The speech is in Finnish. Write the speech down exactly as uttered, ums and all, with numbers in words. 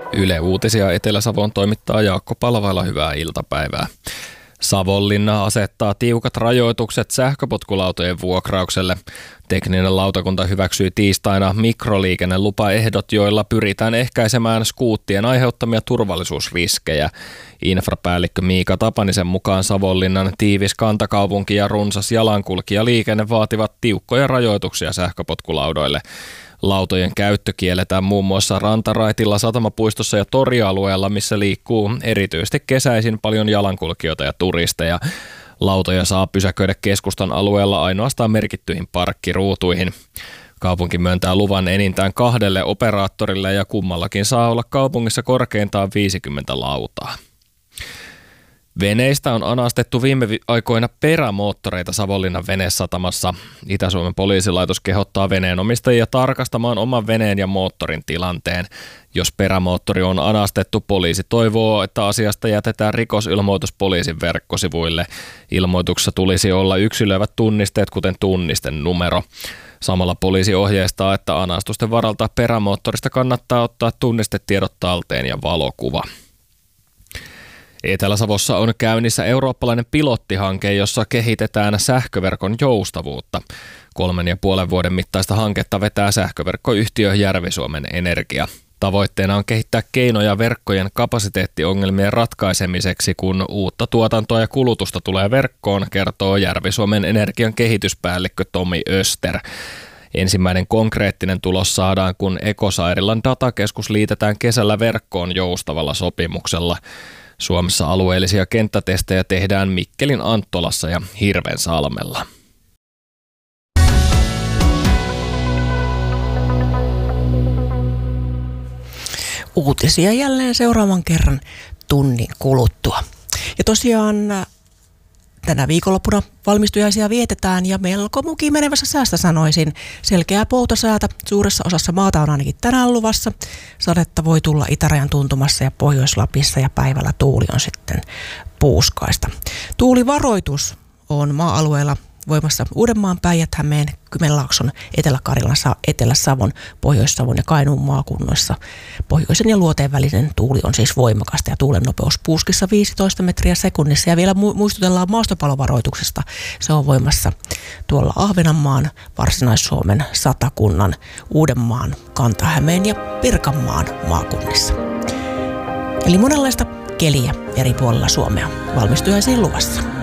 Yle Uutisia Etelä-Savoon toimittaa Jaakko Palvaila, hyvää iltapäivää. Savonlinna asettaa tiukat rajoitukset sähköpotkulautojen vuokraukselle. Tekninen lautakunta hyväksyi tiistaina mikroliikennelupaehdot, joilla pyritään ehkäisemään skuuttien aiheuttamia turvallisuusriskejä. Infrapäällikkö Miika Tapanisen mukaan Savonlinnan tiivis kantakaupunki ja runsas jalankulkijaliikenne vaativat tiukkoja rajoituksia sähköpotkulaudoille. Lautojen käyttö kielletään muun muassa rantaraitilla, satamapuistossa ja torialueella, missä liikkuu erityisesti kesäisin paljon jalankulkijoita ja turisteja. Lautoja saa pysäköidä keskustan alueella ainoastaan merkittyihin parkkiruutuihin. Kaupunki myöntää luvan enintään kahdelle operaattorille ja kummallakin saa olla kaupungissa korkeintaan viisikymmentä lautaa. Veneistä on anastettu viime aikoina perämoottoreita Savonlinnan venesatamassa. Itä-Suomen poliisilaitos kehottaa veneenomistajia tarkastamaan oman veneen ja moottorin tilanteen. Jos perämoottori on anastettu, poliisi toivoo, että asiasta jätetään rikosilmoitus poliisin verkkosivuille. Ilmoituksessa tulisi olla yksilöivät tunnisteet, kuten tunnisten numero. Samalla poliisi ohjeistaa, että anastusten varalta perämoottorista kannattaa ottaa tunnistetiedot talteen ja valokuva. Etelä-Savossa on käynnissä eurooppalainen pilottihanke, jossa kehitetään sähköverkon joustavuutta. Kolmen ja puolen vuoden mittaista hanketta vetää sähköverkkoyhtiö Järvi-Suomen Energia. Tavoitteena on kehittää keinoja verkkojen kapasiteettiongelmien ratkaisemiseksi, kun uutta tuotantoa ja kulutusta tulee verkkoon, kertoo Järvi-Suomen Energian kehityspäällikkö Tomi Öster. Ensimmäinen konkreettinen tulos saadaan, kun Ekosairilan datakeskus liitetään kesällä verkkoon joustavalla sopimuksella. Suomessa alueellisia kenttätestejä tehdään Mikkelin Anttolassa ja Hirvensalmella. Uutisia jälleen seuraavan kerran tunnin kuluttua. Ja tosiaan tänä viikonloppuna valmistujaisia vietetään ja melko mukiin menevässä säästä sanoisin. Selkeää poutasäätä suuressa osassa maata on ainakin tänään luvassa. Sadetta voi tulla itärajan tuntumassa ja Pohjois-Lapissa ja päivällä tuuli on sitten puuskaista. Tuulivaroitus on maa-alueella voimassa Uudenmaan, Päijät-Hämeen, Kymenlaakson, Etelä-Karjalan, Etelä-Savon, Pohjois-Savon ja Kainuun maakunnoissa. Pohjoisen ja luoteen välinen tuuli on siis voimakasta ja tuulen nopeus puuskissa viisitoista metriä sekunnissa. Ja vielä muistutellaan maastopalovaroituksesta. Se on voimassa tuolla Ahvenanmaan, Varsinais-Suomen, Satakunnan, Uudenmaan, Kanta-Hämeen ja Pirkanmaan maakunnissa. Eli monenlaista keliä eri puolilla Suomea valmistujaisiin luvassa.